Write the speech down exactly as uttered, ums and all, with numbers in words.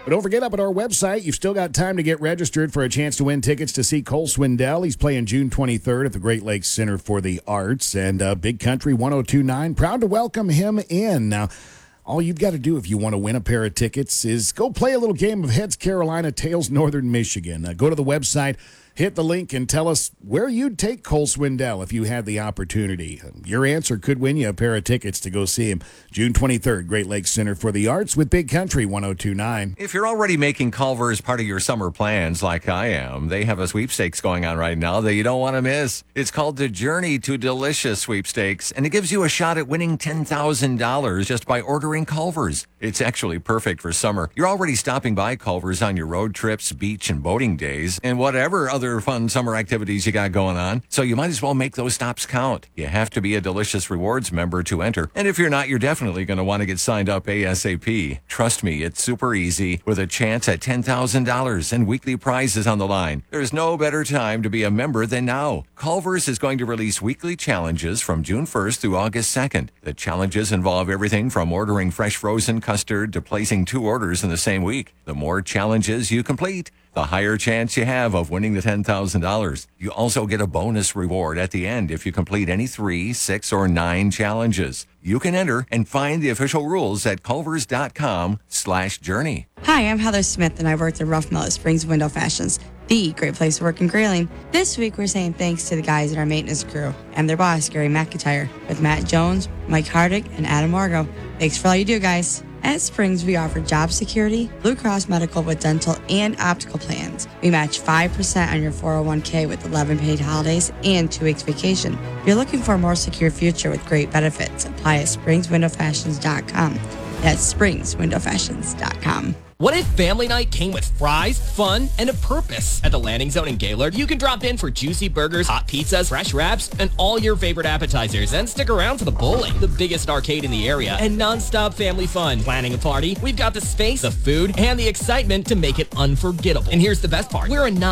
But don't forget, up at our website, you've still got time to get registered for a chance to win tickets to see Cole Swindell. He's playing June twenty-third at the Great Lakes Center for the Arts. And uh, Big Country one oh two point nine, proud to welcome him in. Now, all you've got to do if you want to win a pair of tickets is go play a little game of Heads Carolina, Tails Northern Michigan. Uh, go to the website, hit the link, and tell us where you'd take Cole Swindell if you had the opportunity. Your answer could win you a pair of tickets to go see him June twenty-third, Great Lakes Center for the Arts with Big Country one oh two point nine. If you're already making Culver's part of your summer plans like I am, they have a sweepstakes going on right now that you don't want to miss. It's called the Journey to Delicious Sweepstakes, and it gives you a shot at winning ten thousand dollars just by ordering Culver's. It's actually perfect for summer. You're already stopping by Culver's on your road trips, beach and boating days, and whatever other fun summer activities you got going on. So you might as well make those stops count. You have to be a Delicious Rewards member to enter. And if you're not, you're definitely going to want to get signed up ASAP. Trust me, it's super easy with a chance at ten thousand dollars and weekly prizes on the line. There's no better time to be a member than now. Culver's is going to release weekly challenges from June first through August second. The challenges involve everything from ordering fresh frozen custard to placing two orders in the same week. The more challenges you complete, the higher chance you have of winning the ten thousand dollars. You also get a bonus reward at the end if you complete any three, six, or nine challenges. You can enter and find the official rules at culvers.com slash journey. Hi, I'm Heather Smith, and I work at Rough Mill at Springs Window Fashions, the great place to work in Grayling. This week, we're saying thanks to the guys in our maintenance crew and their boss, Gary McIntyre, with Matt Jones, Mike Hardick, and Adam Margo. Thanks for all you do, guys. At Springs, we offer job security, Blue Cross Medical with dental and optical plans. We match five percent on your four oh one k with eleven paid holidays and two weeks vacation. If you're looking for a more secure future with great benefits, apply at springs window fashions dot com. That's springs window fashions dot com. What if family night came with fries, fun, and a purpose? At the Landing Zone in Gaylord, you can drop in for juicy burgers, hot pizzas, fresh wraps, and all your favorite appetizers, and stick around for the bowling, the biggest arcade in the area, and non-stop family fun. Planning a party? We've got the space, the food, and the excitement to make it unforgettable. And here's the best part. We're a non